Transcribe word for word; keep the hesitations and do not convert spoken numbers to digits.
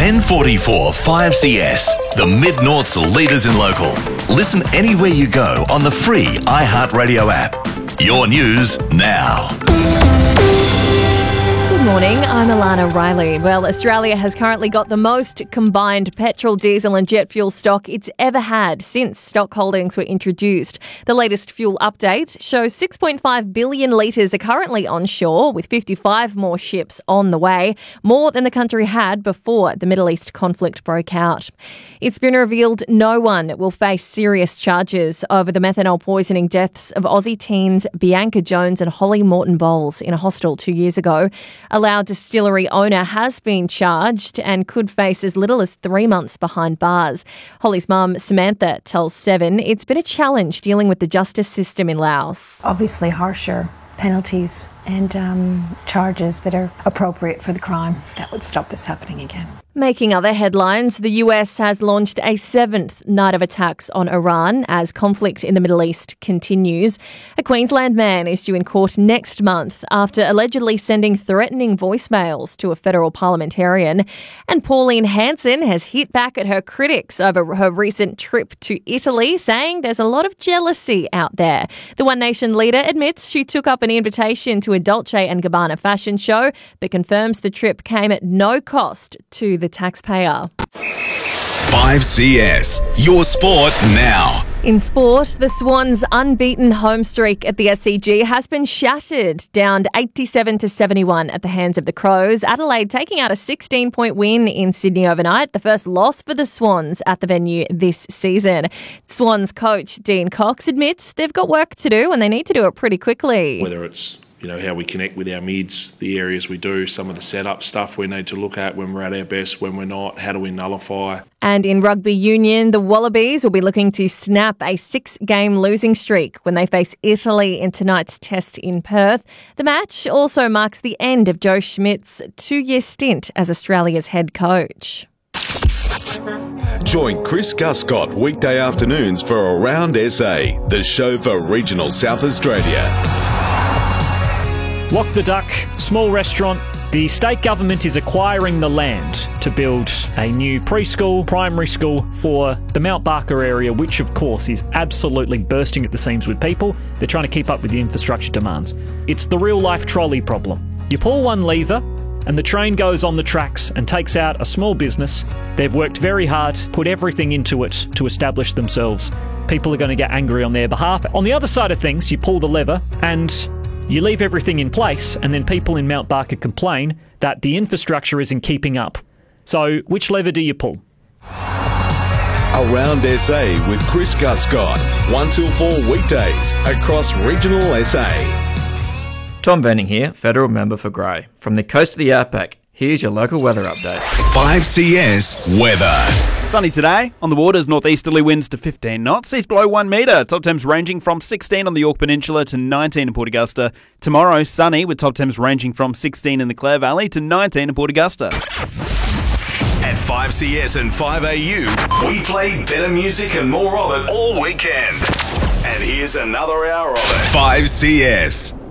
ten forty-four five C S, the Mid-North's leaders in local. Listen anywhere you go on the free iHeartRadio app. Your news now. Good morning, I'm Alana Riley. Well, Australia has currently got the most combined petrol, diesel and jet fuel stock it's ever had since stock holdings were introduced. The latest fuel update shows six point five billion litres are currently on shore, with fifty-five more ships on the way, more than the country had before the Middle East conflict broke out. It's been revealed no one will face serious charges over the methanol poisoning deaths of Aussie teens Bianca Jones and Holly Morton Bowles in a hostel two years ago. A Loud distillery owner has been charged and could face as little as three months behind bars. Holly's mum, Samantha, tells Seven it's been a challenge dealing with the justice system in Laos. Obviously harsher penalties and um, charges that are appropriate for the crime. That would stop this happening again. Making other headlines, the U S has launched a seventh night of attacks on Iran as conflict in the Middle East continues. A Queensland man is due in court next month after allegedly sending threatening voicemails to a federal parliamentarian. And Pauline Hanson has hit back at her critics over her recent trip to Italy, saying there's a lot of jealousy out there. The One Nation leader admits she took up an invitation to a Dolce and Gabbana fashion show, but confirms the trip came at no cost to the taxpayer. five C S, your sport now. In sport, the Swans' unbeaten home streak at the S C G has been shattered, down eighty-seven to seventy-one at the hands of the Crows. Adelaide taking out a sixteen-point win in Sydney overnight, the first loss for the Swans at the venue this season. Swans coach Dean Cox admits they've got work to do and they need to do it pretty quickly. Whether it's you know, how we connect with our mids, the areas we do, some of the setup stuff we need to look at when we're at our best, when we're not, how do we nullify. And in rugby union, the Wallabies will be looking to snap a six-game losing streak when they face Italy in tonight's test in Perth. The match also marks the end of Joe Schmidt's two-year stint as Australia's head coach. Join Chris Guscott weekday afternoons for Around S A, the show for regional South Australia. Walk the Duck, small restaurant. The state government is acquiring the land to build a new preschool, primary school for the Mount Barker area, which of course is absolutely bursting at the seams with people. They're trying to keep up with the infrastructure demands. It's the real life trolley problem. You pull one lever and the train goes on the tracks and takes out a small business. They've worked very hard, put everything into it to establish themselves. People are going to get angry on their behalf. On the other side of things, you pull the lever and you leave everything in place, and then people in Mount Barker complain that the infrastructure isn't keeping up. So which lever do you pull? Around S A with Chris Guscott, one till four weekdays across regional S A. Tom Venning here, Federal Member for Grey. From the coast of the Outback, here's your local weather update. five C S weather. Sunny today. On the waters, northeasterly winds to fifteen knots. Seas below one metre. Top temps ranging from sixteen on the York Peninsula to nineteen in Port Augusta. Tomorrow, sunny with top temps ranging from sixteen in the Clare Valley to nineteen in Port Augusta. At five C S and five A U, we play better music and more of it all weekend. And here's another hour of it. five C S.